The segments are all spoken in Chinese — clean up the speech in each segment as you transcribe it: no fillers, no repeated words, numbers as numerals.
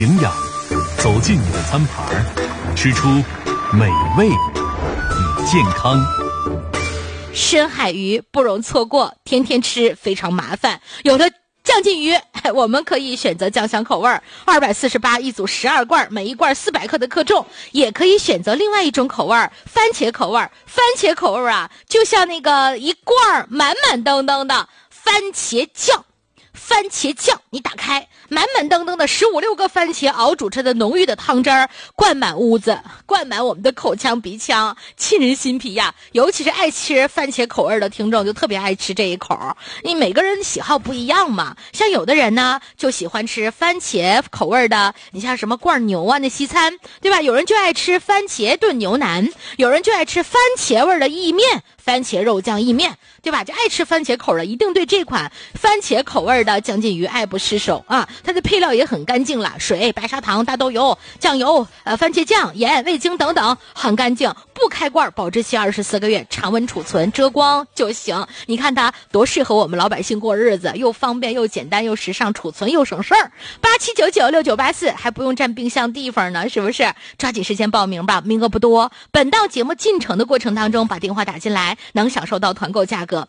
营养走进你的餐盘，吃出美味与健康。 深海鱼不容错过，天天吃非常麻烦。有的酱鲫鱼，我们可以选择酱香口味，248一组12罐，每一罐400克的克重。也可以选择另外一种口味，番茄口味。番茄口味啊，就像那个一罐满满登登的番茄酱。番茄酱你打开，满满登登的15、16个番茄熬煮出的浓郁的汤汁儿，灌满屋子，灌满我们的口腔鼻腔，沁人心脾呀。尤其是爱吃番茄口味的听众就特别爱吃这一口，你每个人喜好不一样嘛。像有的人呢就喜欢吃番茄口味的，你像什么罐牛啊那西餐，对吧？有人就爱吃番茄炖牛腩，有人就爱吃番茄味的意面，番茄肉酱意面，对吧？就爱吃番茄口的一定对这款番茄口味的酱鲫鱼爱不释手啊！它的配料也很干净了，水、白砂糖、大豆油、酱油、番茄酱、盐、味精等等，很干净，不开罐，保质期24个月，常温储存，遮光就行。你看它多适合我们老百姓过日子，又方便又简单又时尚，储存又省事儿。87996984还不用占冰箱地方呢，是不是？抓紧时间报名吧，名额不多。本档节目进程的过程当中，把电话打进来，能享受到团购价格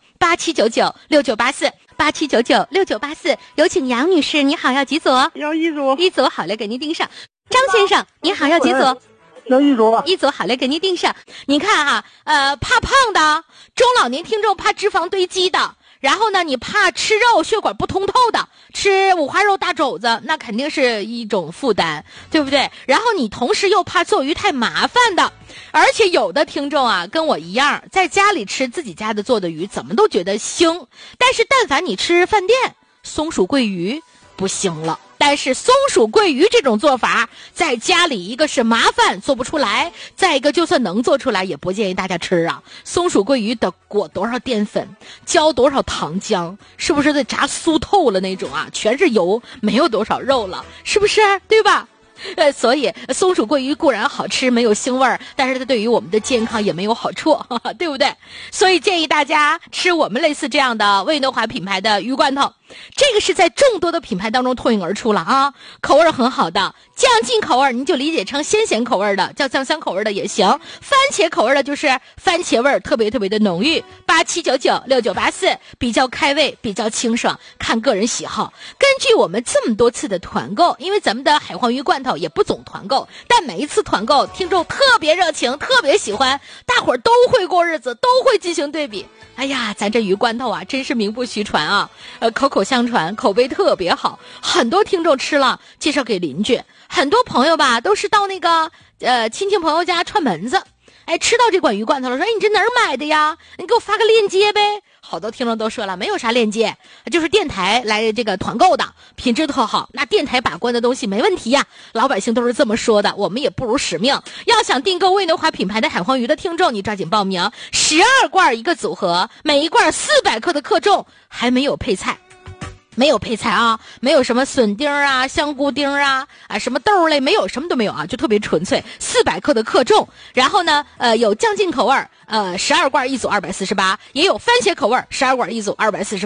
87996984，87996984。有请杨女士，你好，要几组？ 要一组。 一组，好嘞，给您订上。张先生，你好，要几组？ 要一组。 一组，好嘞，给您订上。你看啊，怕胖的，中老年听众怕脂肪堆积的，然后呢，你怕吃肉血管不通透的，吃五花肉大肘子，那肯定是一种负担，对不对？然后你同时又怕做鱼太麻烦的，而且有的听众啊，跟我一样，在家里吃自己家的做的鱼，怎么都觉得腥，但是但凡你吃饭店松鼠桂鱼不行了。但是松鼠桂鱼这种做法，在家里一个是麻烦做不出来，再一个就算能做出来，也不建议大家吃啊。松鼠桂鱼得裹多少淀粉，浇多少糖浆，是不是得炸酥透了那种啊？全是油，没有多少肉了，是不是？对吧？所以松鼠桂鱼固然好吃，没有腥味儿，但是它对于我们的健康也没有好处，对不对？所以建议大家吃我们类似这样的魏诺华品牌的鱼罐头，这个是在众多的品牌当中脱颖而出了啊，口味很好的。酱鲫口味你就理解成鲜咸口味的，叫酱香口味的也行。番茄口味的就是番茄味特别特别的浓郁。87996984，比较开胃，比较清爽，看个人喜好。根据我们这么多次的团购，因为咱们的海皇鱼罐头也不总团购，但每一次团购听众特别热情，特别喜欢，大伙儿都会过日子，都会进行对比。哎呀，咱这鱼罐头啊，真是名不虚传啊，口口相传，口碑特别好，很多听众吃了介绍给邻居，很多朋友吧都是到那个亲戚朋友家串门子，哎，吃到这款鱼罐头了，说哎你这哪儿买的呀？你给我发个链接呗。好多听众都说了，没有啥链接，就是电台来这个团购的，品质特好，那电台把关的东西没问题呀，老百姓都是这么说的，我们也不辱使命。要想订购魏诺华品牌的海皇鱼的听众，你抓紧报名，12罐一个组合，每一罐400克的克重，还没有配菜。没有配菜啊，没有什么笋丁啊、香菇丁啊、什么豆类，没有，什么都没有啊，就特别纯粹，400克的克重。然后呢，有酱鲫口味，12罐一组248，也有番茄口味，12罐一组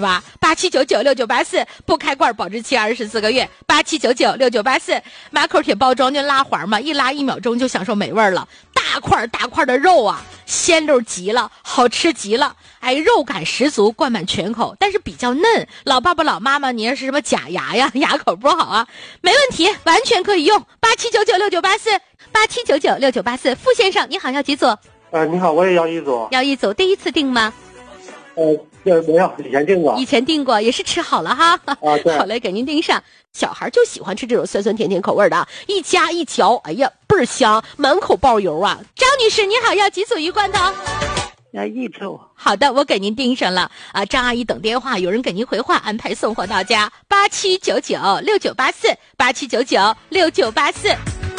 248。87996984，不开罐，保质期24个月。87996984，马口铁包装就拉环嘛，一拉1秒钟就享受美味了。大块大块的肉啊，鲜溜极了，好吃极了，哎，肉感十足，灌满全口，但是比较嫩。老爸爸老妈妈，你要是什么假牙呀，牙口不好啊，没问题，完全可以用。87996984，87996984，傅先生你好，要几组？ 你好，我也要一组。 要一组，第一次订吗？ 没有，以前订过。 以前订过，也是吃好了哈。 对。 好嘞，给您订上。小孩就喜欢吃这种酸酸甜甜口味的，一夹一嚼，哎呀，倍儿香，满口爆油啊！张女士你好，要几组鱼罐头？ 要一组。 好的，我给您订上了啊。张阿姨等电话，有人给您回话，安排送货到家。87996984，87996984。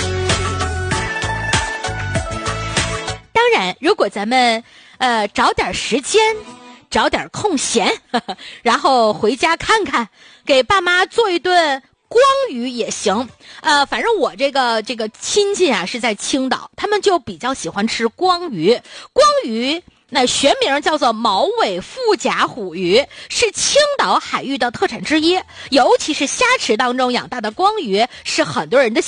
当然，如果咱们找点时间，找点空闲，然后回家看看，给爸妈做一顿光鱼也行。反正我这个亲戚啊是在青岛，他们就比较喜欢吃光鱼。光鱼那学名叫做毛尾腹甲虎鱼，是青岛海域的特产之一。尤其是虾池当中养大的光鱼，是很多人的